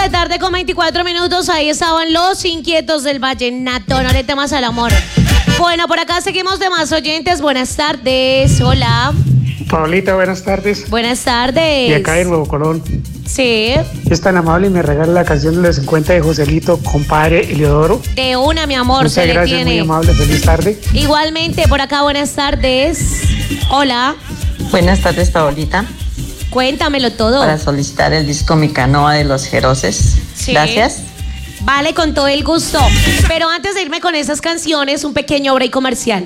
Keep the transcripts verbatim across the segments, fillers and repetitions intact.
de tarde con veinticuatro minutos. Ahí estaban los inquietos del vallenato. No le temas al amor. Bueno, por acá seguimos de más oyentes. Buenas tardes. Hola. Paulita, buenas tardes. Buenas tardes. Y acá de Nuevo Colón. Sí. Es tan amable y me regala la canción de los cincuenta de Joselito, compadre Eliodoro. De una, mi amor. Muchas se gracias, le tiene. muy amable. Feliz tarde. Igualmente, por acá, buenas tardes. Hola. Buenas tardes, Paulita. Cuéntamelo todo. Para solicitar el disco Mi Canoa de Los Jeroces. Sí. Gracias. Vale, con todo el gusto. Pero antes de irme con esas canciones, un pequeño break comercial.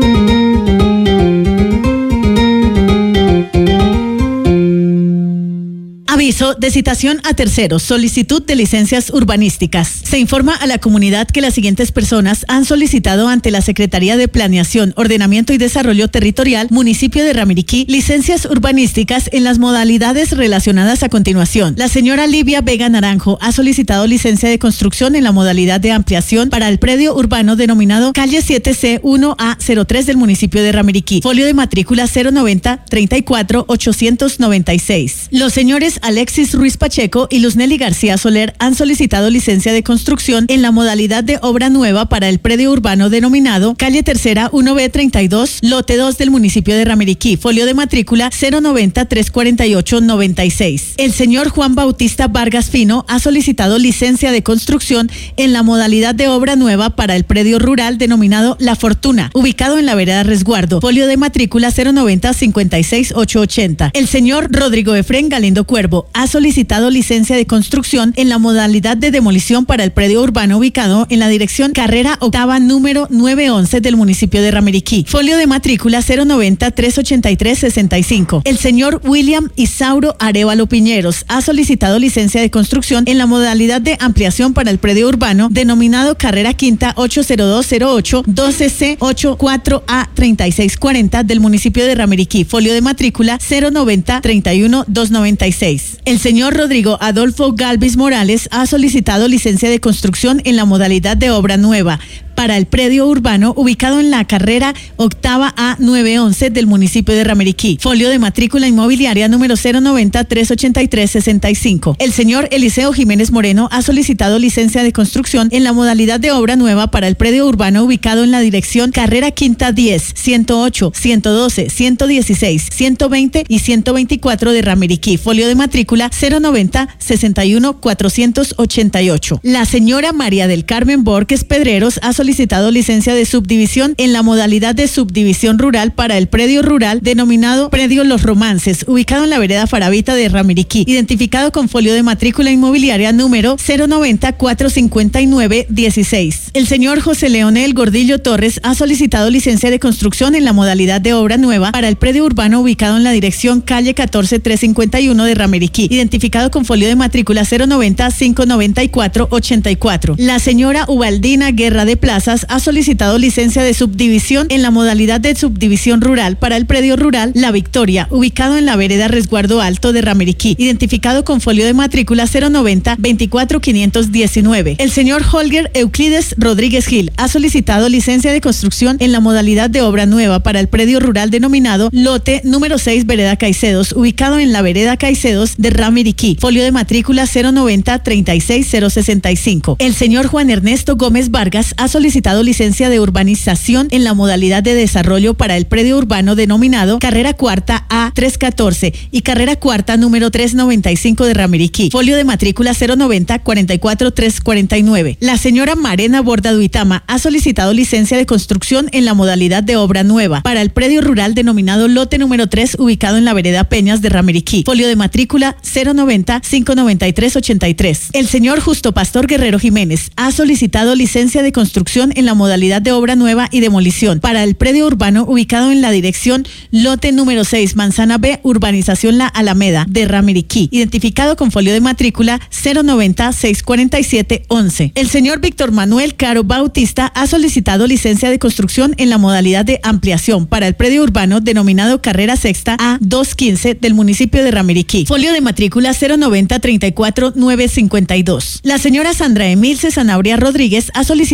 Aviso de citación a terceros, solicitud de licencias urbanísticas. Se informa a la comunidad que las siguientes personas han solicitado ante la Secretaría de Planeación, Ordenamiento y Desarrollo Territorial, municipio de Ramiriquí, licencias urbanísticas en las modalidades relacionadas a continuación. La señora Livia Vega Naranjo ha solicitado licencia de construcción en la modalidad de ampliación para el predio urbano denominado calle siete C uno A cero tres del municipio de Ramiriquí. Folio de matrícula cero noventa treinta y cuatro ochocientos noventa y seis. Los señores Alexis Ruiz Pacheco y Luz Nelly García Soler han solicitado licencia de construcción en la modalidad de obra nueva para el predio urbano denominado calle Tercera uno B treinta y dos, lote dos del municipio de Ramiriquí, folio de matrícula cero noventa tres cuarenta y ocho noventa y seis. El señor Juan Bautista Vargas Fino ha solicitado licencia de construcción en la modalidad de obra nueva para el predio rural denominado La Fortuna, ubicado en la vereda Resguardo, folio de matrícula cero noventa cincuenta y seis ochocientos ochenta. El señor Rodrigo Efrén Galindo Cuervo ha solicitado licencia de construcción en la modalidad de demolición para el predio urbano ubicado en la dirección carrera octava número novecientos once del municipio de Ramiriquí, folio de matrícula cero noventa tres ochenta y tres sesenta y cinco. El señor William Isauro Arevalo Piñeros ha solicitado licencia de construcción en la modalidad de ampliación para el predio urbano denominado carrera quinta ocho cero dos cero ocho doce C ochenta y cuatro A treinta y seis cuarenta del municipio de Ramiriquí, folio de matrícula cero noventa treinta y uno doscientos noventa y seis. El señor Rodrigo Adolfo Galvis Morales ha solicitado licencia de construcción en la modalidad de obra nueva para el predio urbano ubicado en la carrera octava A novecientos once del municipio de Ramiriquí, folio de matrícula inmobiliaria número cero noventa tres ochenta y tres sesenta y cinco. El señor Eliseo Jiménez Moreno ha solicitado licencia de construcción en la modalidad de obra nueva para el predio urbano ubicado en la dirección carrera quinta diez, ciento ocho, ciento doce, ciento dieciséis, ciento veinte y ciento veinticuatro de Ramiriquí, folio de matrícula cero noventa sesenta y uno cuatrocientos ochenta y ocho. La señora María del Carmen Borges Pedreros ha solicitado solicitado licencia de subdivisión en la modalidad de subdivisión rural para el predio rural denominado Predio Los Romances, ubicado en la vereda Faravita de Ramiriquí, identificado con folio de matrícula inmobiliaria número cero noventa cuatrocientos cincuenta y nueve dieciséis. El señor José Leonel Gordillo Torres ha solicitado licencia de construcción en la modalidad de obra nueva para el predio urbano ubicado en la dirección calle catorce trescientos cincuenta y uno de Ramiriquí, identificado con folio de matrícula cero noventa quinientos noventa y cuatro ochenta y cuatro. La señora Ubaldina Guerra de Plazas ha solicitado licencia de subdivisión en la modalidad de subdivisión rural para el predio rural La Victoria, ubicado en la vereda Resguardo Alto de Ramiriquí, identificado con folio de matrícula cero noventa veinticuatro quinientos diecinueve. El señor Holger Euclides Rodríguez Gil ha solicitado licencia de construcción en la modalidad de obra nueva para el predio rural denominado lote número seis vereda Caicedos, ubicado en la vereda Caicedos de Ramiriquí, folio de matrícula cero noventa treinta y seis cero sesenta y cinco. El señor Juan Ernesto Gómez Vargas ha solicitado solicitado licencia de urbanización en la modalidad de desarrollo para el predio urbano denominado carrera cuarta A trescientos catorce y carrera cuarta número trescientos noventa y cinco de Ramiriquí, folio de matrícula cero noventa cuarenta y cuatro trescientos cuarenta y nueve. La señora Marena Borda Duitama ha solicitado licencia de construcción en la modalidad de obra nueva para el predio rural denominado lote número tres ubicado en la vereda Peñas de Ramiriquí, folio de matrícula cero noventa quinientos noventa y tres ochenta y tres. El señor Justo Pastor Guerrero Jiménez ha solicitado licencia de construcción en la modalidad de obra nueva y demolición para el predio urbano ubicado en la dirección lote número seis, manzana B, urbanización La Alameda de Ramiriquí, identificado con folio de matrícula cero noventa seiscientos cuarenta y siete once. El señor Víctor Manuel Caro Bautista ha solicitado licencia de construcción en la modalidad de ampliación para el predio urbano denominado carrera sexta A doscientos quince del municipio de Ramiriquí, folio de matrícula cero noventa treinta y cuatro novecientos cincuenta y dos. La señora Sandra Emilce Sanabria Rodríguez ha solicitado licencia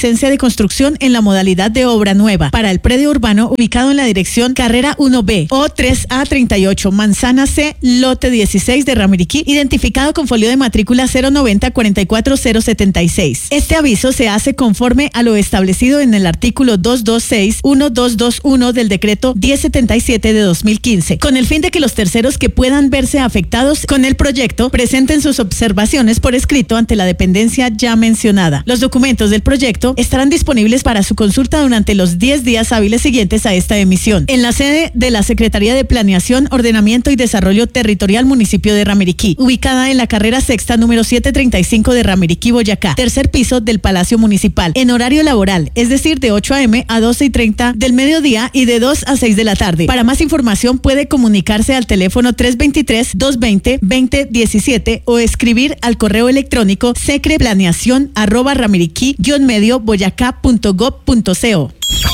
licencia de construcción en la modalidad de obra nueva para el predio urbano ubicado en la dirección Carrera uno B o tres A treinta y ocho, Manzana C, lote dieciséis de Ramiriquí, identificado con folio de matrícula cero noventa cuarenta y cuatro cero setenta y seis. Este aviso se hace conforme a lo establecido en el artículo doscientos veintiséis, doce veintiuno del decreto diez setenta y siete de dos mil quince, con el fin de que los terceros que puedan verse afectados con el proyecto presenten sus observaciones por escrito ante la dependencia ya mencionada. Los documentos del proyecto estarán disponibles para su consulta durante los diez días hábiles siguientes a esta emisión, en la sede de la Secretaría de Planeación, Ordenamiento y Desarrollo Territorial Municipio de Ramiriquí, ubicada en la carrera sexta número setecientos treinta y cinco de Ramiriquí, Boyacá, tercer piso del Palacio Municipal, en horario laboral, es decir, de ocho a eme a doce y treinta del mediodía y de dos a seis de la tarde. Para más información puede comunicarse al teléfono tres veintitrés, doscientos veinte, veinte diecisiete o escribir al correo electrónico secreplaneación arroba ramiriquí guión medio boyacá punto gob punto co.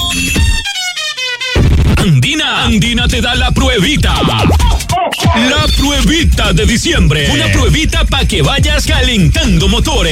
Andina, Andina te da la pruebita. La pruebita de diciembre. Una pruebita para que vayas calentando motores.